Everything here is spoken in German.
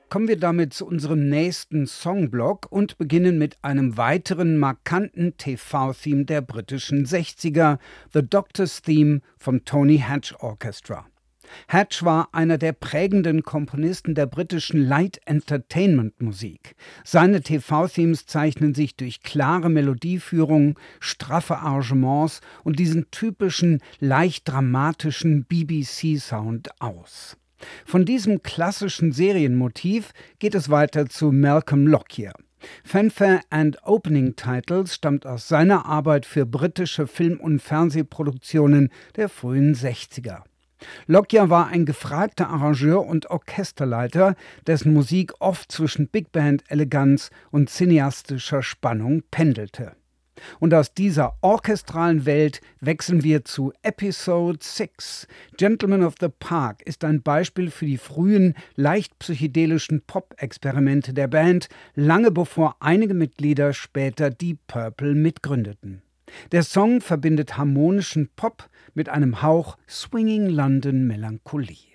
Kommen wir damit zu unserem nächsten Songblock und beginnen mit einem weiteren markanten TV-Theme der britischen 60er, The Doctor's Theme vom Tony Hatch Orchestra. Hatch war einer der prägenden Komponisten der britischen Light Entertainment Musik. Seine TV-Themes zeichnen sich durch klare Melodieführung, straffe Arrangements und diesen typischen, leicht dramatischen BBC-Sound aus. Von diesem klassischen Serienmotiv geht es weiter zu Malcolm Lockyer. Fanfare and Opening Titles stammt aus seiner Arbeit für britische Film- und Fernsehproduktionen der frühen 60er. Lockyer war ein gefragter Arrangeur und Orchesterleiter, dessen Musik oft zwischen Big Band-Eleganz und cineastischer Spannung pendelte. Und aus dieser orchestralen Welt wechseln wir zu Episode 6. Gentlemen of the Park ist ein Beispiel für die frühen, leicht psychedelischen Pop-Experimente der Band, lange bevor einige Mitglieder später Deep Purple mitgründeten. Der Song verbindet harmonischen Pop mit einem Hauch Swinging London Melancholie.